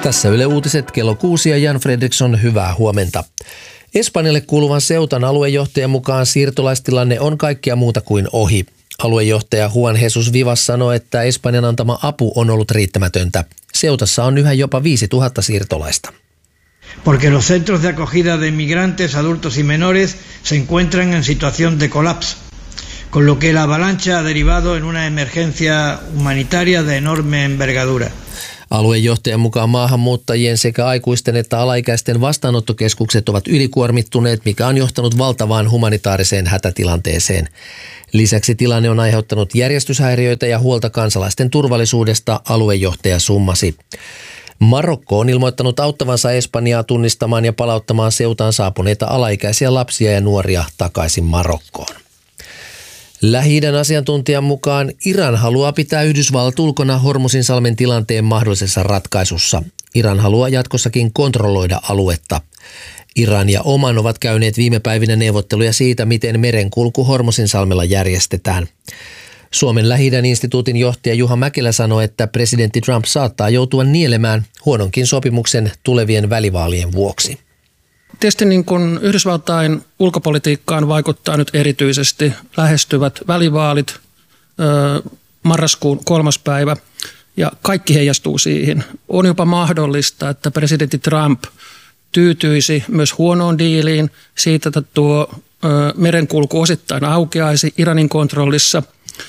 Tässä Yle Uutiset kello 6 ja Jan Fredriksson, hyvää huomenta. Espanjalle kuuluvan Ceutan aluejohtajan mukaan siirtolaistilanne on kaikkea muuta kuin ohi. Aluejohtaja Juan Jesus Vivas sanoi, että Espanjan antama apu on ollut riittämätöntä. Ceutassa on yhä jopa 5000 siirtolaista. Porque los centros de acogida de migrantes, adultos y menores se encuentran en situación de colapso, con lo que la avalancha ha derivado en una emergencia humanitaria de enorme envergadura. Aluejohtajan mukaan maahanmuuttajien sekä aikuisten että alaikäisten vastaanottokeskukset ovat ylikuormittuneet, mikä on johtanut valtavaan humanitaariseen hätätilanteeseen. Lisäksi tilanne on aiheuttanut järjestyshäiriöitä ja huolta kansalaisten turvallisuudesta, aluejohtaja summasi. Marokko on ilmoittanut auttavansa Espanjaa tunnistamaan ja palauttamaan Ceutaan saapuneita alaikäisiä lapsia ja nuoria takaisin Marokkoon. Lähi-idän asiantuntijan mukaan Iran haluaa pitää Yhdysvallat ulkona Hormuzinsalmen tilanteen mahdollisessa ratkaisussa. Iran haluaa jatkossakin kontrolloida aluetta. Iran ja Oman ovat käyneet viime päivinä neuvotteluja siitä, miten merenkulku Hormuzinsalmella järjestetään. Suomen Lähi-idän instituutin johtaja Juha Mäkelä sanoi, että presidentti Trump saattaa joutua nielemään huononkin sopimuksen tulevien välivaalien vuoksi. Tietysti niin kuin Yhdysvaltain ulkopolitiikkaan vaikuttaa nyt erityisesti lähestyvät välivaalit marraskuun 3. päivä ja kaikki heijastuu siihen. On jopa mahdollista, että presidentti Trump tyytyisi myös huonoon diiliin siitä, että tuo merenkulku osittain aukeaisi Iranin kontrollissa.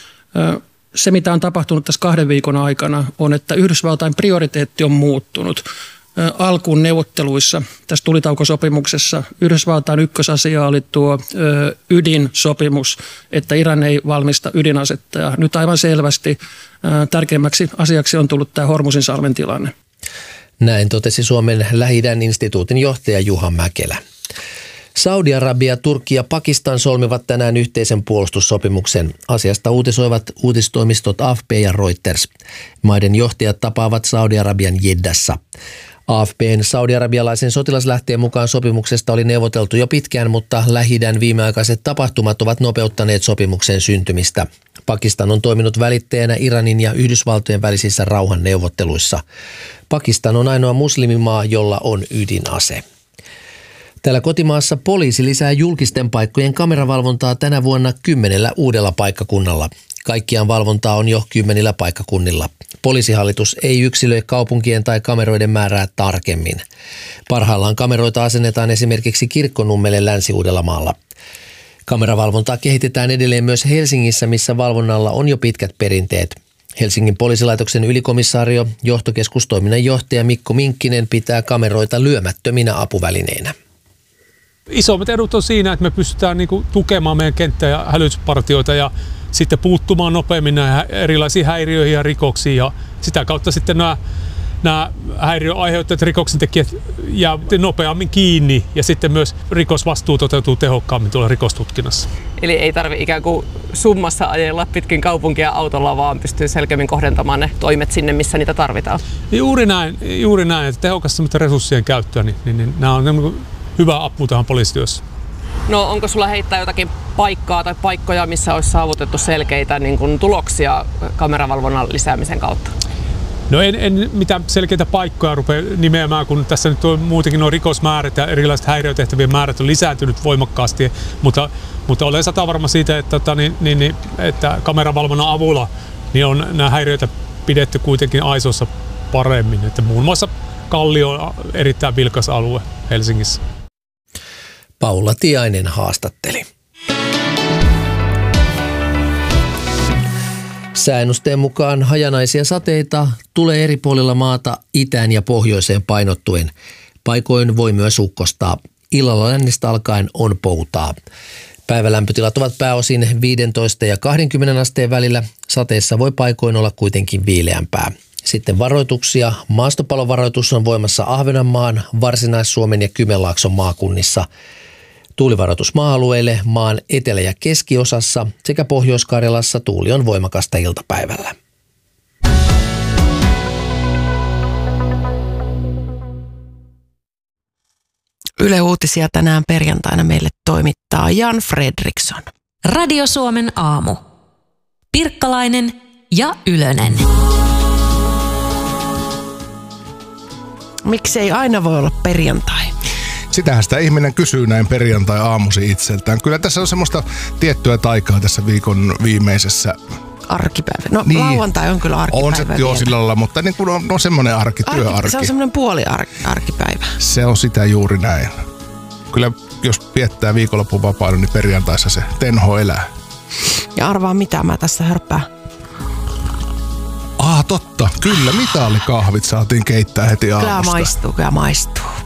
Se, mitä on tapahtunut tässä 2 viikon aikana, on, että Yhdysvaltain prioriteetti on muuttunut. Alkuun neuvotteluissa tässä tulitaukosopimuksessa Yhdysvaltain ykkösasia oli tuo ydinsopimus, että Iran ei valmista ydinasetta. Ja nyt aivan selvästi tärkeimmäksi asiaksi on tullut tämä Hormuzinsalmen tilanne. Näin totesi Suomen Lähi-idän instituutin johtaja Juha Mäkelä. Saudi-Arabia, Turkki ja Pakistan solmivat tänään yhteisen puolustussopimuksen. Asiasta uutisoivat uutistoimistot AFP ja Reuters. Maiden johtajat tapaavat Saudi-Arabian Jeddassa. AFP:n saudi-arabialaisen sotilaslähteen mukaan sopimuksesta oli neuvoteltu jo pitkään, mutta Lähi-idän viimeaikaiset tapahtumat ovat nopeuttaneet sopimuksen syntymistä. Pakistan on toiminut välittäjänä Iranin ja Yhdysvaltojen välisissä rauhanneuvotteluissa. Pakistan on ainoa muslimimaa, jolla on ydinase. Täällä kotimaassa poliisi lisää julkisten paikkojen kameravalvontaa tänä vuonna 10 uudella paikkakunnalla. Kaikkiaan valvontaa on jo 10 paikkakunnilla. Poliisihallitus ei yksilöi kaupunkien tai kameroiden määrää tarkemmin. Parhaillaan kameroita asennetaan esimerkiksi Kirkkonummelle Länsi-Uudellamaalla. Kameravalvontaa kehitetään edelleen myös Helsingissä, missä valvonnalla on jo pitkät perinteet. Helsingin poliisilaitoksen ylikomissaario, johtokeskustoiminnan johtaja Mikko Minkkinen pitää kameroita lyömättöminä apuvälineinä. Isommat edut on siinä, että me pystytään tukemaan meidän kenttä- ja hälytyspartioita ja sitten puuttumaan nopeammin näihin erilaisiin häiriöihin ja rikoksiin. Ja sitä kautta sitten nämä häiriöaiheuttajat rikoksentekijät jää nopeammin kiinni ja sitten myös rikosvastuu toteutuu tehokkaammin tuolla rikostutkinnassa. Eli ei tarvitse ikään kuin summassa ajella pitkin kaupunkia autolla, vaan pystyy selkeämmin kohdentamaan ne toimet sinne, missä niitä tarvitaan. Juuri näin, että tehokasta resurssien käyttöä, niin nämä on hyvä apu tähän poliisityössä. No onko sulla heittää jotakin paikkaa tai paikkoja, missä olisi saavutettu selkeitä tuloksia kameravalvonnan lisäämisen kautta? No en mitään selkeitä paikkoja rupea nimeämään, kun tässä nyt on muutenkin nuo rikosmäärät ja erilaiset häiriötehtävien määrät on lisääntynyt voimakkaasti, mutta olen satavarma siitä, että kameravalvonnan avulla niin on nämä häiriöitä pidetty kuitenkin aisoissa paremmin. Että muun muassa Kallio on erittäin vilkas alue Helsingissä. Paula Tiainen haastatteli. Sääennusteen mukaan hajanaisia sateita tulee eri puolilla maata itään ja pohjoiseen painottuen. Paikoin voi myös ukkostaa. Illalla lännestä alkaen on poutaa. Päivälämpötilat ovat pääosin 15 ja 20 asteen välillä. Sateessa voi paikoin olla kuitenkin viileämpää. Sitten varoituksia. Maastopalovaroitus on voimassa Ahvenanmaan, Varsinais-Suomen ja Kymenlaakson maakunnissa. Tuulivaroitus maa-alueille maan etelä- ja keskiosassa sekä Pohjois-Karjalassa tuuli on voimakasta iltapäivällä. Yle Uutisia tänään perjantaina meille toimittaa Jan Fredriksson. Radio Suomen aamu. Pirkkalainen ja Ylönen. Miksi ei aina voi olla perjantai? Sitähän sitä ihminen kysyy näin perjantai-aamusi itseltään. Kyllä tässä on semmoista tiettyä taikaa tässä viikon viimeisessä. Arkipäivä. No niin. Lauantai on kyllä arkipäivä. On se jo sillä lailla, mutta niin kuin on semmoinen työarki. Se on semmoinen puoli arkipäivä. Se on sitä juuri näin. Kyllä jos viettää viikonlopun vapaana, niin perjantaissa se tenho elää. Ja arvaa mitä mä tässä hörppään. Totta. Kyllä, mitaalikahvit saatiin keittää heti aamusta. Kyllä maistuu.